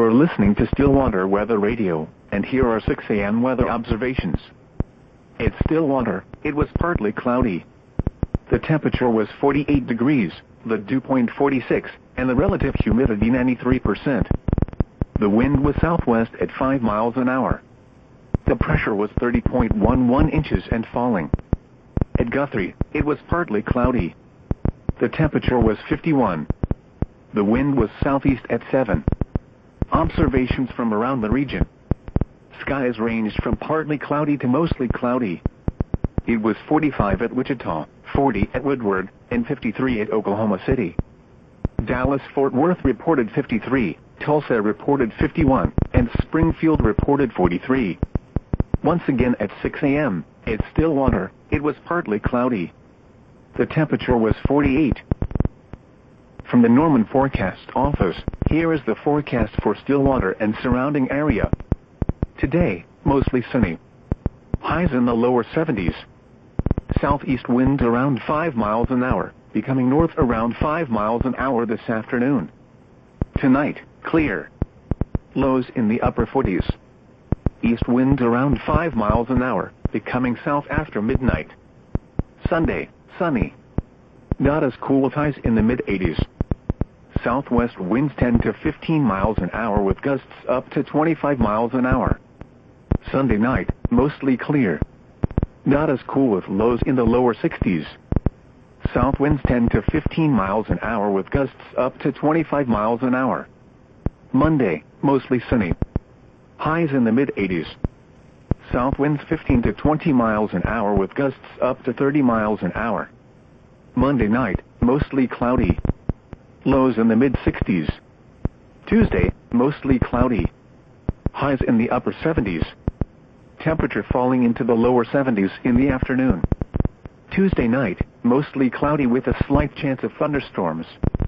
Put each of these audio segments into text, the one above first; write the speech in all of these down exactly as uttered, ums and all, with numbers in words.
You're listening to Stillwater Weather Radio, and here are six a m weather observations. At Stillwater, it was partly cloudy. The temperature was forty-eight degrees, the dew point forty-six, and the relative humidity ninety-three percent. The wind was southwest at five miles an hour. The pressure was thirty point one one inches and falling. At Guthrie, it was partly cloudy. The temperature was fifty-one. The wind was southeast at seven. Observations from around the region. Skies ranged from partly cloudy to mostly cloudy. It was forty-five at Wichita, forty at Woodward, and fifty-three at Oklahoma City. Dallas-Fort Worth reported fifty-three, Tulsa reported fifty-one, and Springfield reported forty-three. Once again at six a m, at Stillwater, it was partly cloudy. The temperature was forty-eight. From the Norman Forecast Office, here is the forecast for Stillwater and surrounding area. Today, mostly sunny. Highs in the lower seventies. Southeast winds around five miles an hour, becoming north around five miles an hour this afternoon. Tonight, clear. Lows in the upper forties. East winds around five miles an hour, becoming south after midnight. Sunday, sunny. Not as cool with highs in the mid-eighties. Southwest winds ten to fifteen miles an hour with gusts up to twenty-five miles an hour. Sunday night, mostly clear. Not as cool with lows in the lower sixties. South winds ten to fifteen miles an hour with gusts up to twenty-five miles an hour. Monday, mostly sunny. Highs in the mid-eighties. South winds fifteen to twenty miles an hour with gusts up to thirty miles an hour. Monday night, mostly cloudy. Lows in the mid-sixties. Tuesday, mostly cloudy. Highs in the upper seventies. Temperature falling into the lower seventies in the afternoon. Tuesday night, mostly cloudy with a slight chance of thunderstorms.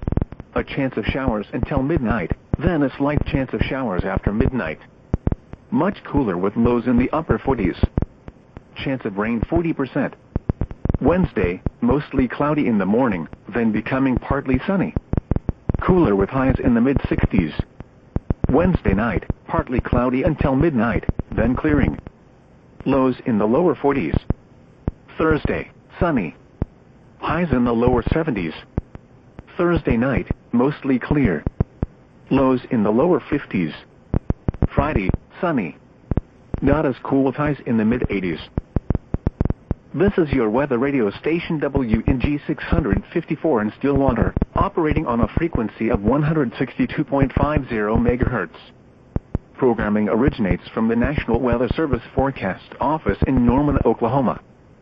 A chance of showers until midnight, then a slight chance of showers after midnight. Much cooler with lows in the upper forties. Chance of rain forty percent. Wednesday, mostly cloudy in the morning, then becoming partly sunny. Cooler with highs in the mid-sixties. Wednesday night, partly cloudy until midnight, then clearing. Lows in the lower forties. Thursday, sunny. Highs in the lower seventies. Thursday night, mostly clear. Lows in the lower fifties. Friday, sunny. Not as cool with highs in the mid-eighties. This is your weather radio station W N G six fifty-four in Stillwater, operating on a frequency of one hundred sixty-two point five zero megahertz. Programming originates from the National Weather Service Forecast Office in Norman, Oklahoma.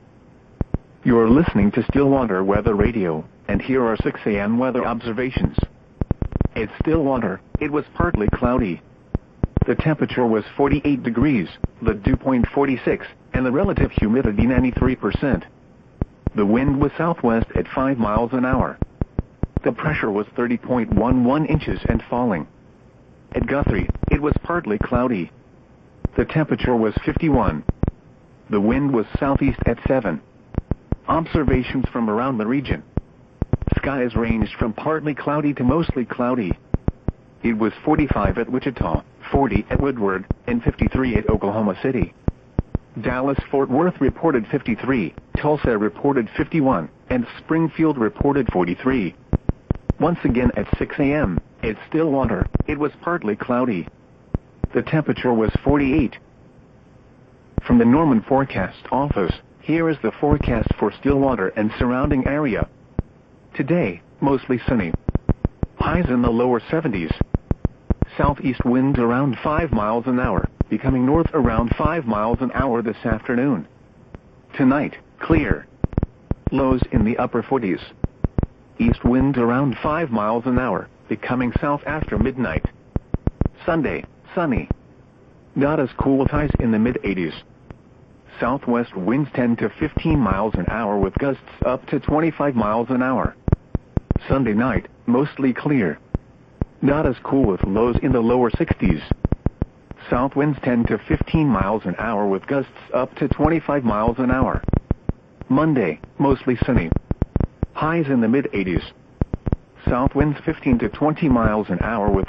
You're listening to Stillwater Weather Radio, and here are six a m weather observations. At Stillwater, it was partly cloudy. The temperature was forty-eight degrees, the dew point forty-six, and the relative humidity ninety-three percent. The wind was southwest at five miles an hour. The pressure was thirty point one one inches and falling. At Guthrie, it was partly cloudy. The temperature was fifty-one. The wind was southeast at seven. Observations from around the region. Skies ranged from partly cloudy to mostly cloudy. It was forty-five at Wichita, forty at Woodward, and fifty-three at Oklahoma City. Dallas-Fort Worth reported fifty-three, Tulsa reported fifty-one, and Springfield reported forty-three. Once again at six a m, at Stillwater, it was partly cloudy. The temperature was forty-eight. From the Norman Forecast Office, here is the forecast for Stillwater and surrounding area. Today, mostly sunny. Highs in the lower seventies. Southeast winds around five miles an hour, becoming north around five miles an hour this afternoon. Tonight, clear. Lows in the upper forties. East winds around five miles an hour, becoming south after midnight. Sunday, sunny. Not as cool with highs in the mid-eighties. Southwest winds ten to fifteen miles an hour with gusts up to twenty-five miles an hour. Sunday night, mostly clear. Not as cool with lows in the lower sixties. South winds ten to fifteen miles an hour with gusts up to twenty-five miles an hour. Monday, mostly sunny. Highs in the mid-eighties. South winds fifteen to twenty miles an hour with